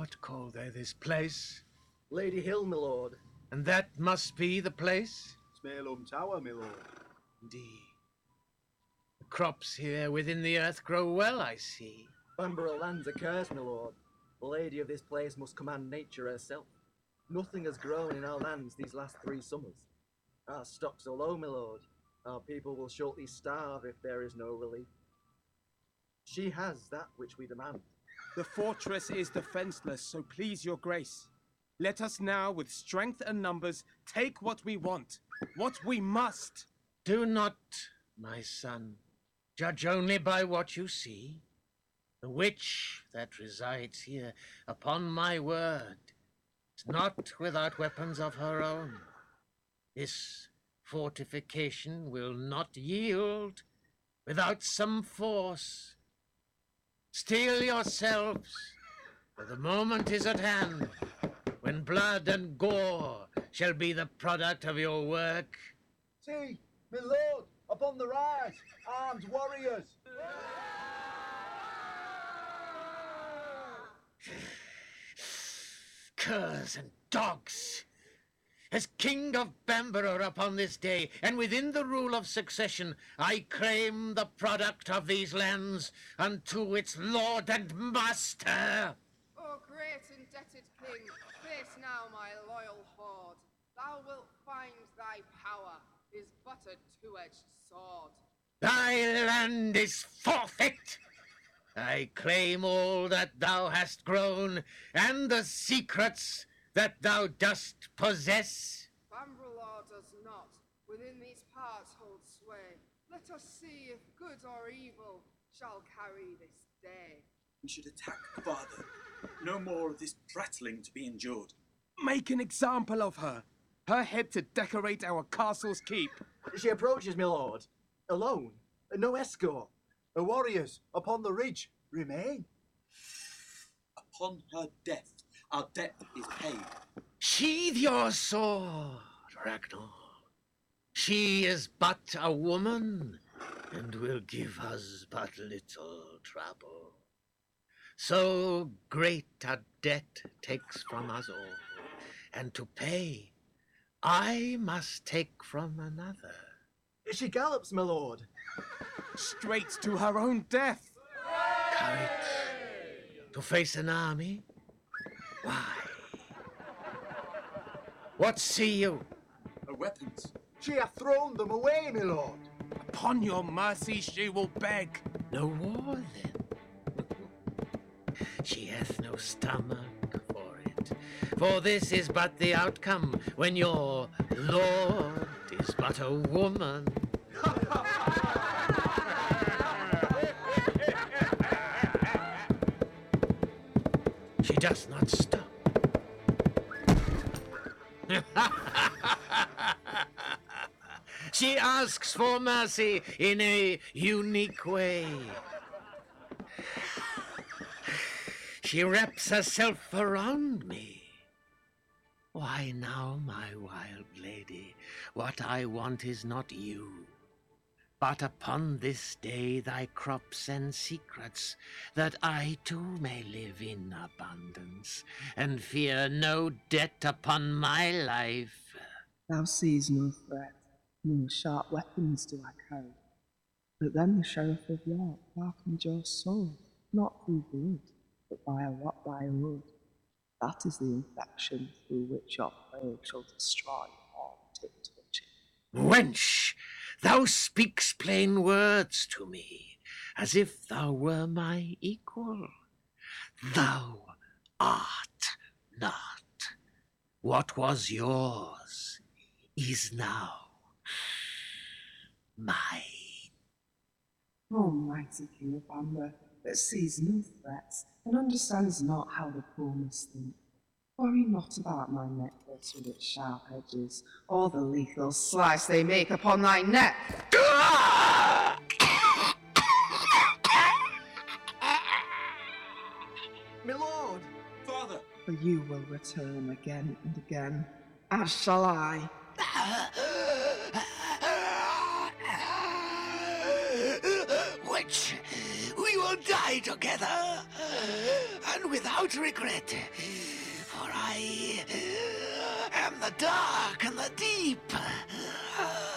What call they this place? Lady Hill, my lord. And that must be the place? Smaelholm Tower, my lord. Indeed. The crops here within the earth grow well, I see. Bamborough land's a curse, my lord. The lady of this place must command nature herself. Nothing has grown in our lands these last 3 summers. Our stocks are low, my lord. Our people will shortly starve if there is no relief. She has that which we demand. The fortress is defenseless, so please your grace. Let us now, with strength and numbers, take what we want, what we must. Do not, my son, judge only by what you see. The witch that resides here, upon my word, is not without weapons of her own. This fortification will not yield without some force. Steel yourselves, for the moment is at hand, when blood and gore shall be the product of your work. See, my lord, upon the rise, armed warriors. Curs and dogs! As King of Bamborough upon this day, and within the rule of succession, I claim the product of these lands unto its lord and master. O great indebted king, face now my loyal horde. Thou wilt find thy power is but a two-edged sword. Thy land is forfeit. I claim all that thou hast grown, and the secrets that thou dost possess. Bamborough does not, within these parts hold sway. Let us see if good or evil shall carry this day. We should attack, father. No more of this prattling to be endured. Make an example of her. Her head to decorate our castle's keep. She approaches, my lord, alone, no escort. The warriors upon the ridge remain. Upon her death, our debt is paid. Sheathe your sword, Ragnar. She is but a woman, and will give us but little trouble. So great a debt takes from us all, and to pay, I must take from another. She gallops, my lord. Straight to her own death. Courage to face an army? Why? What see you? Her weapons. She hath thrown them away, my lord. Upon your mercy she will beg. No war, then? She hath no stomach for it. For this is but the outcome when your lord is but a woman. She does not stop. She asks for mercy in a unique way. She wraps herself around me. Why now, my wild lady, what I want is not you, but upon this day thy crops and secrets, that I too may live in abundance, and fear no debt upon my life. Thou seest no threat, no sharp weapons do I carry. But then the Sheriff of York darkened your soul, not through blood, but by a what thy wood. That is the infection through which your plague shall destroy all that it touches. Wench, thou speaks plain words to me, as if thou were my equal. Thou art not. What was yours is now mine. Almighty King of Amber, that sees no threats, and understands not how the poor must think. Worry not about my necklace with its sharp edges, or the lethal slice they make upon thy neck. My lord! Father! For you will return again and again, as shall I. Which we will die together, and without regret, for I am the dark and the deep.